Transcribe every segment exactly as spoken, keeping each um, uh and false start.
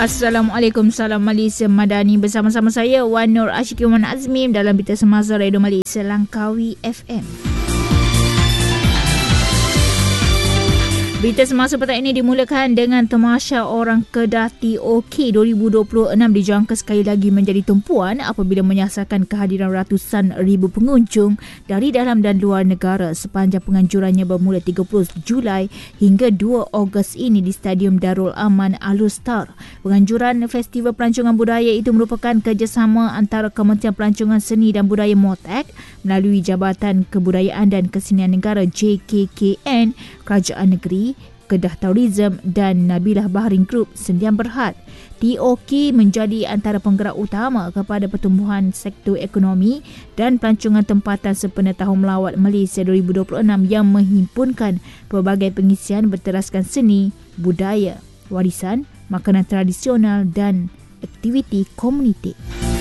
Assalamualaikum, salam Malaysia Madani. Bersama-sama saya Wan Nur Ashiki Wan Azmim dalam Berita Semasa Radio Malaysia Langkawi F M. Berita semasa petang ini dimulakan dengan tamasya orang Kedah T O K dua ribu dua puluh enam dijangka sekali lagi menjadi tumpuan apabila menyasarkan kehadiran ratusan ribu pengunjung dari dalam dan luar negara sepanjang penganjurannya bermula tiga puluh Julai hingga dua Ogos ini di Stadium Darul Aman Al-Star. Penganjuran Festival Pelancongan Budaya itu merupakan kerjasama antara Kementerian Pelancongan Seni dan Budaya MOTAK melalui Jabatan Kebudayaan dan Kesenian Negara J K K N, Kerajaan Negeri, Kedah Tourism dan Nabilah Bahrain Group Sendian Berhad. T O K menjadi antara penggerak utama kepada pertumbuhan sektor ekonomi dan pelancongan tempatan sempena Tahun Melawat Malaysia dua ribu dua puluh enam yang menghimpunkan pelbagai pengisian berteraskan seni, budaya, warisan, makanan tradisional dan aktiviti komuniti.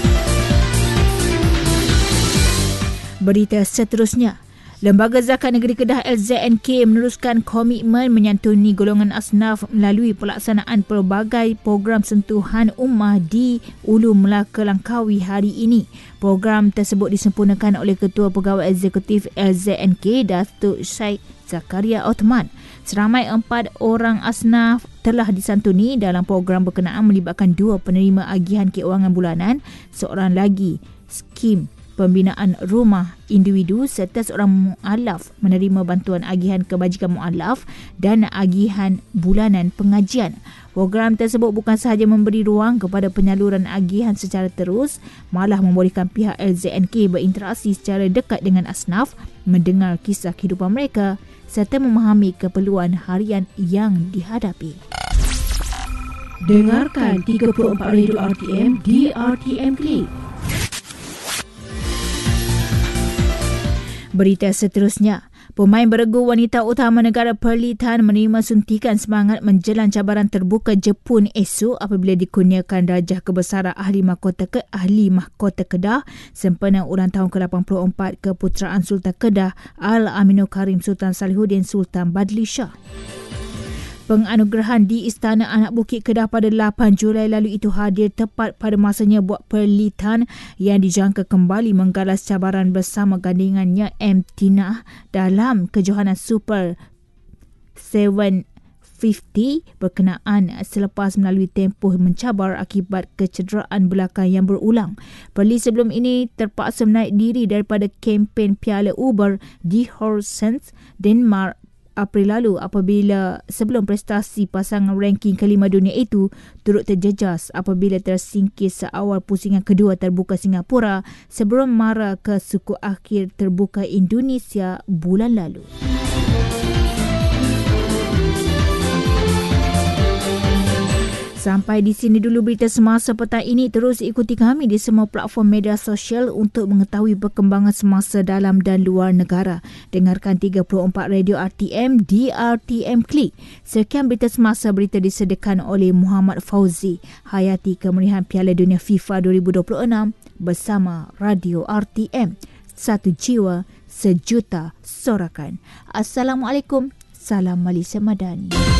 Berita seterusnya. Lembaga Zakat Negeri Kedah L Z N K meneruskan komitmen menyantuni golongan asnaf melalui pelaksanaan pelbagai program sentuhan ummah di Ulu Melaka Langkawi hari ini. Program tersebut disempurnakan oleh Ketua Pegawai Eksekutif L Z N K, Datuk Syed Zakaria Othman. Seramai empat orang asnaf telah disantuni dalam program berkenaan melibatkan dua penerima agihan keuangan bulanan, seorang lagi skim pembinaan rumah individu serta seorang mu'alaf menerima bantuan agihan kebajikan mu'alaf dan agihan bulanan pengajian. Program tersebut bukan sahaja memberi ruang kepada penyaluran agihan secara terus, malah membolehkan pihak L Z N K berinteraksi secara dekat dengan asnaf, mendengar kisah kehidupan mereka serta memahami keperluan harian yang dihadapi. Dengarkan tiga puluh empat Radio R T M di R T M Click. Berita seterusnya. Pemain beregu wanita utama negara Perlitan menerima suntikan semangat menjelang cabaran terbuka Jepun esok apabila dikurniakan darjah kebesaran Ahli Mahkota ke Ahli Mahkota Kedah sempena ulang tahun ke lapan puluh empat keputeraan Sultan Kedah Al-Aminul Karim Sultan Salihuddin Sultan Badli Shah. Penganugerahan di Istana Anak Bukit Kedah pada lapan Julai lalu itu hadir tepat pada masanya buat Perlitan yang dijangka kembali menggalas cabaran bersama gandingannya M. Tinah dalam kejohanan Super tujuh lima puluh berkenaan selepas melalui tempoh mencabar akibat kecederaan belakang yang berulang. Perli sebelum ini terpaksa menaik diri daripada kempen Piala Uber di Horsens, Denmark April lalu apabila sebelum prestasi pasangan ranking kelima dunia itu turut terjejas apabila tersingkir seawal pusingan kedua terbuka Singapura sebelum mara ke suku akhir terbuka Indonesia bulan lalu. Sampai di sini dulu berita semasa petang ini. Terus ikuti kami di semua platform media sosial untuk mengetahui perkembangan semasa dalam dan luar negara. Dengarkan tiga puluh empat Radio R T M di R T M Click. Sekian berita semasa, berita disediakan oleh Muhammad Fauzi. Hayati kemeriahan Piala Dunia FIFA dua ribu dua puluh enam bersama Radio R T M. Satu jiwa, sejuta sorakan. Assalamualaikum. Salam Malaysia Madani.